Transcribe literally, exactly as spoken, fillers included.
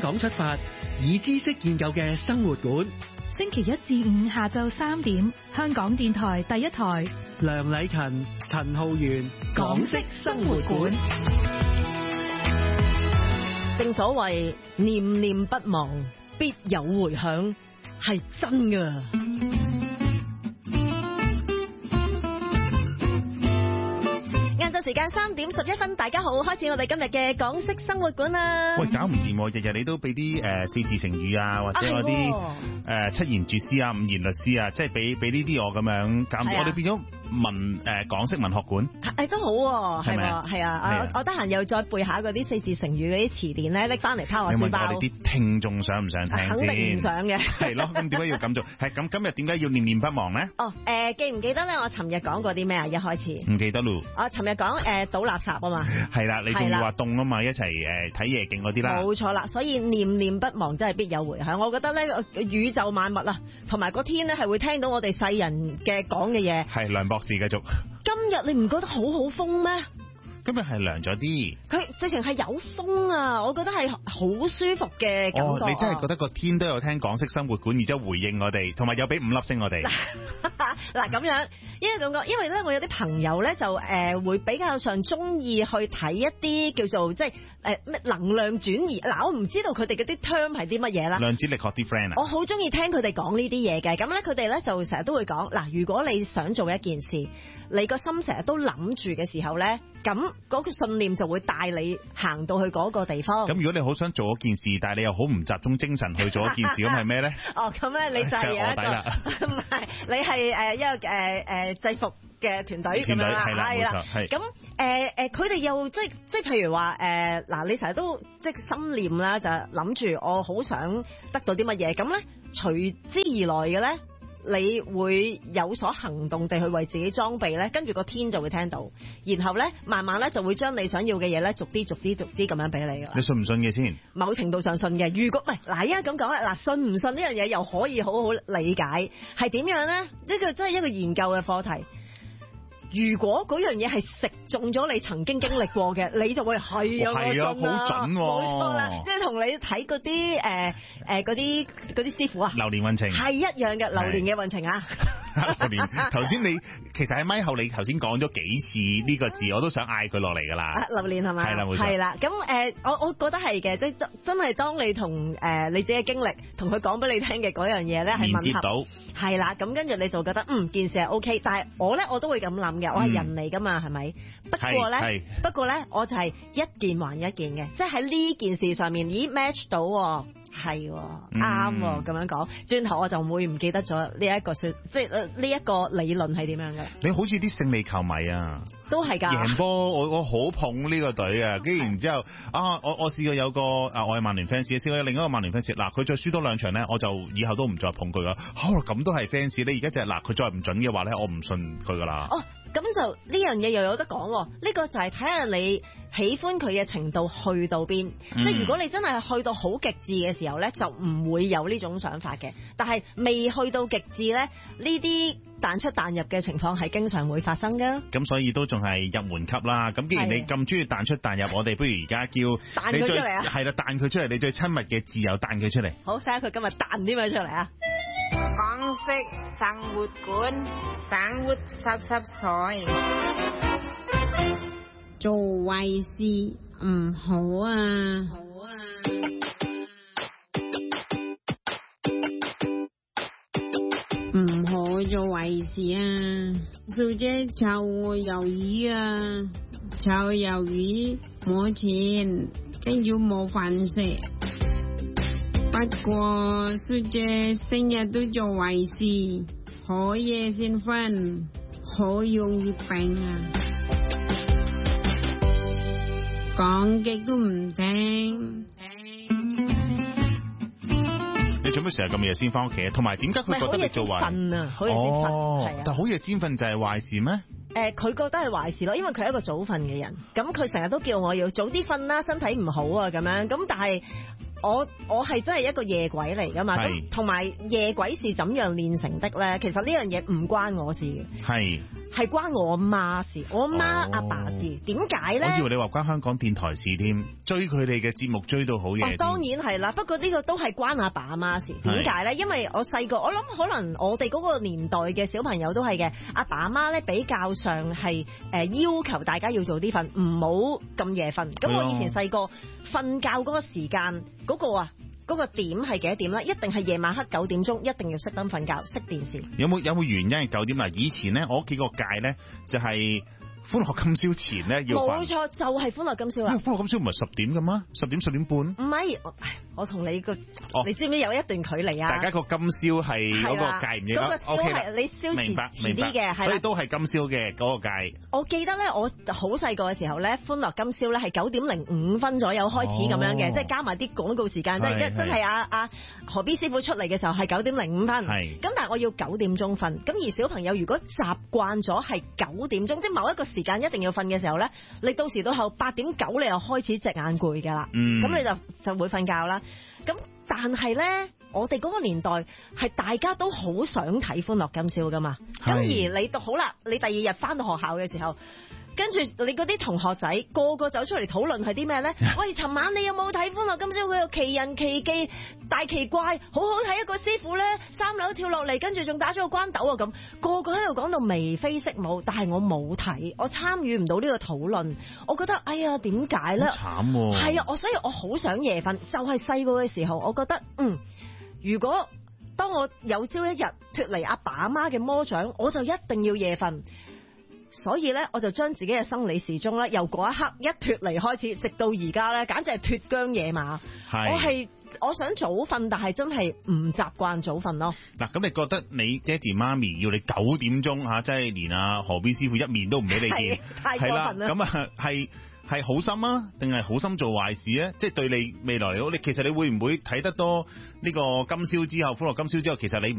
港出發，以知識建構嘅生活館。 星期一至五下晝三點，香港電台第一台。 梁禮勤、陳浩源，港式生活館。 正所謂念念不忘，必有回響，係真噶。晏晝時間三點十一分，大家好，開始我哋今日嘅港式生活館啦。 喂，搞唔掂喎，日日你都俾啲誒四字成語啊，或者嗰啲誒七言絕詩啊、五言律詩啊，即係俾俾呢啲我咁樣搞唔掂，我哋變咗文誒港式文學館。誒都好喎，係喎，係啊，我我得閒又再背下嗰啲四字成語嗰啲詞典咧，拎翻嚟拋我書包。 我哋啲聽眾想唔想聽先？ 肯定唔想嘅。係咯，咁點解要咁做？係咁，今日點解要念念不忘咧？ 哦，誒記唔記得咧？我尋日講過啲咩啊？一開始唔記得咯。 我尋日講誒倒垃圾啊嘛。係啦，你仲要話凍啊嘛，一齊誒睇夜景嗰啲啦。 冇錯啦，所以念念不忘真係必有回響。我覺得咧，宇宙萬物啊，同埋個天咧係會聽到我哋世人嘅講嘅嘢。 係梁博士繼續。 今日你唔覺得好好風咩？ 今日係涼咗啲，佢直情係有風啊！我覺得係好舒服嘅感覺。 哦，你真係覺得個天都有聽港式生活館，而且回應我哋，同埋有俾五粒星我哋。 嗱咁樣，因為咁講，因為咧我有啲朋友咧就誒、呃、會比較上中意去睇一啲叫做即係誒咩能量轉移。嗱，我唔知道佢哋嗰啲 term 係啲乜嘢啦。 量子力學啲 friend 啊， 我好中意聽佢哋講呢啲嘢嘅。咁咧佢哋咧就成日都會講，嗱，如果你想做一件事，你個心成日都諗住嘅時候咧，咁嗰個信念就會帶你行到去嗰個地方。 咁如果你好想做一件事，但係你又好唔集中精神去做一件事，咁係咩咧？ 哦，咁咧你就係有一個唔係，你係誒一個誒誒制服嘅團隊咁樣啦，係啦，係咁誒誒，佢哋又即係即係譬如話誒嗱，你成日都即係心念啦，就諗住我好想得到啲乜嘢，咁咧隨之而來嘅咧。你會有所行動地去為自己裝備咧，跟住個天就會聽到，然後咧慢慢咧就會將你想要嘅嘢咧逐啲逐啲逐啲咁樣俾你噶啦。 你信唔信嘅先？ 某程度上信嘅。如果唔係嗱，依家咁講咧，嗱，信唔信呢樣嘢又可以好好理解係點樣咧？呢個真係一個研究嘅課題。如果嗰樣嘢係食中咗你曾經經歷過嘅，你就會係啊， 係啊，好準喎， 冇錯啦，即係同你睇嗰啲誒誒嗰啲嗰啲師傅啊， 流年運程係一樣嘅，流年嘅運程啊。 流年頭先你其實喺咪後你頭先講咗幾次呢個字，我都想嗌佢落嚟噶啦。 流年係咪？係啦，冇錯。係啦，咁誒、呃，我我覺得係嘅，即係真真係當你同誒、呃、你自己嘅經歷同佢講俾你聽嘅嗰樣嘢咧，係吻合到。係啦，咁跟住你就覺得嗯件事係 O K， 但係我咧我都會咁諗嘅，我係人嚟噶嘛，係、嗯、咪？不過咧，不過咧，我就係一件還一件嘅，即係喺呢件事上面，咦 match 到、哦，係啱咁樣講，轉頭我就會唔記得咗呢一個說，即係呢一個理論係點樣嘅。 你好似啲勝利球迷啊， 都係噶贏波，我我好捧呢個隊啊，跟住然之後啊，我我試過有個啊，我係曼聯 fans，試過有另一個曼聯 fans，嗱佢再輸多兩場咧，我就以後都唔再捧佢啦。嚇、哦、咁都係 fans，你而家就係嗱佢再唔準嘅話咧，我唔信佢噶啦。 哦，咁就呢樣嘢又有得講，呢、這個就係睇下你喜歡佢嘅程度去到邊、嗯，即係如果你真係去到好極致嘅時候咧，就唔會有呢種想法嘅。但係未去到極致咧，呢啲彈出彈入嘅情況係經常會發生噶。咁所以都仲係入門級啦。咁既然你咁中意彈出彈入，我哋不如而家叫彈佢出嚟啊！ 係啦，彈佢出嚟，你最親密嘅自由彈佢出嚟。 好，睇下佢今日彈啲咩出嚟啊！ 港式生活館，生活濕濕碎，做壞事唔好啊！好啊！唔好做壞事啊！小姐炒魷魚啊，炒魷魚冇錢，跟住冇飯食。不過小姐成日都做壞事，好夜先瞓，好容易病啊！講極都唔聽。 你做咩成日咁夜先翻屋企啊？同埋點解佢覺得你做壞事啊？好夜先瞓，係啊！ 但好夜先瞓就係壞事咩？ 誒，佢覺得係壞事咯，因為佢係一個早瞓嘅人，咁佢成日都叫我要早啲瞓啦，身體唔好啊咁樣，咁但係我我係真係一個夜鬼嚟噶嘛，咁同埋夜鬼是怎樣練成的咧？其實呢樣嘢唔關我事嘅， 係係關我阿媽事，我阿媽阿爸事。點解咧？ 我以為你話關香港電台事添，追佢哋嘅節目追到好夜。 哦，當然係啦，不過呢個都係關阿爸阿媽事。點解咧？因為我細個，我諗可能我哋嗰個年代嘅小朋友都係嘅，阿爸阿媽咧比較上係誒要求大家要早啲瞓，唔好咁夜瞓。咁我以前細個瞓覺嗰個時間嗰個啊。嗰個點係幾多點咧？一定係夜晚黑九點鐘，一定要熄燈瞓覺，熄電視。 有冇有冇原因係九點啊？以前咧，我屋企個界咧就係、是。歡樂今宵前咧要瞓， 冇錯就係、是、歡樂今宵啦。 歡樂今宵唔係十點㗎嘛？十點十點半？唔係，我同你個、哦，你知唔知有一段距離啊？ 大家個今宵係嗰個界唔記得？ 嗰個宵係你宵遲遲啲嘅， 所以都係今宵嘅嗰個界。 我記得咧，我好細個嘅時候咧，歡樂今宵咧係九點零五分左右開始咁樣嘅、哦，即係加埋啲廣告時間，即係真係阿阿何 B 師傅出嚟嘅時候係九點零五分。係。咁但係我要九點鐘瞓，咁而小朋友如果習慣咗係九點鐘，即係某一個時間一定要瞓嘅時候咧，你到時到後八點九你又開始隻眼攰㗎啦，咁、嗯、你就就會瞓覺啦。咁但係咧，我哋嗰個年代係大家都好想睇歡樂今宵㗎嘛。咁而你讀好啦，你第二日返到學校嘅時候，跟住你嗰啲同學仔個個走出嚟討論係啲咩咧？喂，尋晚你有冇睇歡樂今宵？佢有奇人奇技大奇怪，好好睇，一個師傅咧三樓跳落嚟，跟住仲打咗個關斗啊！咁個個喺度講到眉飛色舞，但係我冇睇，我參與唔到呢個討論。我覺得哎呀，點解咧？ 慘喎！ 係啊，我所以我好想夜瞓，就係細個嘅時候，我覺得嗯，如果當我有朝一日脫離阿爸阿媽嘅魔掌，我就一定要夜瞓。所以咧，我就將自己嘅生理時鐘咧，由嗰一刻一脫離開始，直到而家咧，簡直係脫韁野馬。我係我想早瞓，但係真係唔習慣早瞓咯。嗱， 咁你覺得你爹哋媽咪要你九點鐘嚇，即係連阿何 B 師傅一面都唔俾你見， 太過分啦。 咁啊，係係好心啊，定係好心做壞事咧？即係對你未來嚟講，你其實你會唔會睇得多呢個今宵之後，歡樂今宵之後，其實你？